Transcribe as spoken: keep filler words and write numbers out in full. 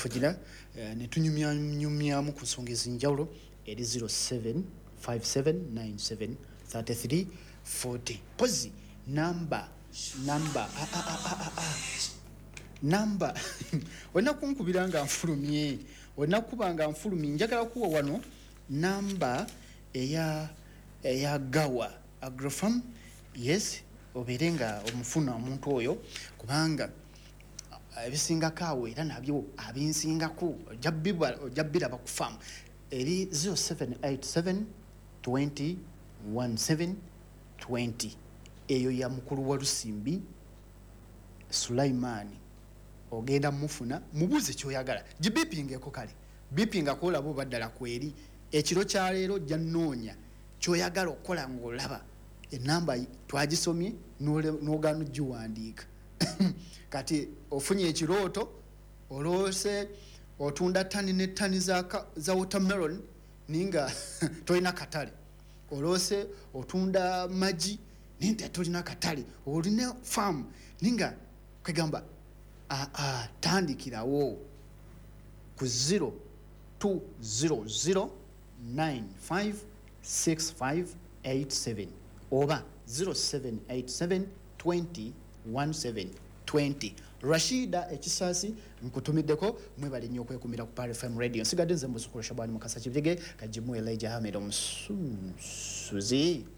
tufugira ne tunyumya nyumyamu ku nsonga ezinjawulo eri zero seven five seven nine seven three three four zero pozi number number ah, ah, ah, ah, ah. number wena kunkubira nga nfulumye wena kuba nga nfulumye njagala kuwa wano number eya eya gawa agrofarm yes oberenga omufuna omuntu oyo kubanga ebisinga kawe era nabyo abinsingako ojabbiba ojabbira bakufamu eri zero seven eight seven two zero one seven two zero eyo ya mukulu wa Lusimbi Sulaimani ogenda mufuna mubuze kyoyagala gibipingeko kale bipinga kola bo baddala kweri ekiro kya leero jannoonya kyoyagala okola ngolaba enamba twagisomye n'ogano giwandiika kati ofunye ekirooto olose otunda tani ne tani za, za watermelon ninga tolina katale olose otunda maji ninga tolina katale olina farm ninga kwegamba a a tandikirawo ku zero two zero zero nine five six five eight seven oba zero seven eight seven two zero one seven two zero Rashida ekisasi nkutumiddeko mwebale nnyo okwekumira ku Pal F M radio nsigadde nze muzukulu Shabani Mukasa Kibirige kajimu Elijah Ahmed omusuzi